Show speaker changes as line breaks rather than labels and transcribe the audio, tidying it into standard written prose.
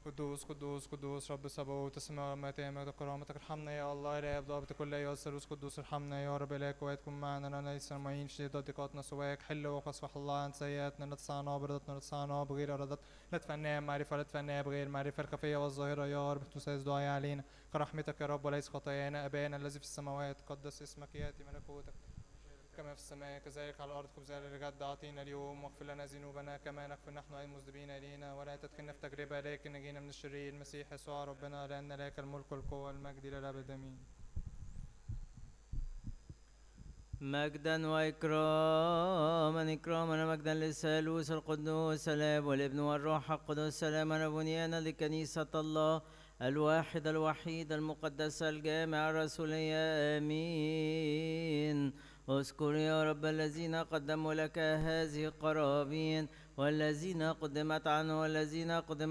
قدوس قدوس قدوس رب الصباوت السماء والمائة كرامتك ارحمنا يا الله يا رب ضابط كل أيها الثالوث قدوس ارحمنا يا رب إله قوات كن معنا لنا ليس المعين شديد ضيقاتنا سواك حل وقصفح الله عن سيئاتنا لا تصنعنا برضتنا لا تصنعنا بغير أرادت لا تفنى معرفة لا تفنى بغير معرفة الخفية والظاهرة يا رب تساس دعاء علينا كرحمتك يا رب وليس خطايانا أبانا الذي في السماوات قدس اسمك يأتي ملكوتك كما في السماء كذلك على الأرض خبزنا الغد أعطينا اليوم واغفر لنا ذنوبنا كما نغفر نحن أيضا المذنبين إلينا ولا تدخلنا في تجربة لكن نجينا من الشرير المسيح يسوع ربنا لأن لك الملك والقوة والمجد إلى الأبد آمين.
مجدا وإكراما إكراما مجدا للثالوث القدوس الآب والابن والروح القدس سلاما وبنيانا لكنيسة الله الواحد الوحيد المقدس الجامع الرسولية آمين. اذكر يا رب الذين قدموا لك هذه القرابين والذين قدمت عنه والذين قدمت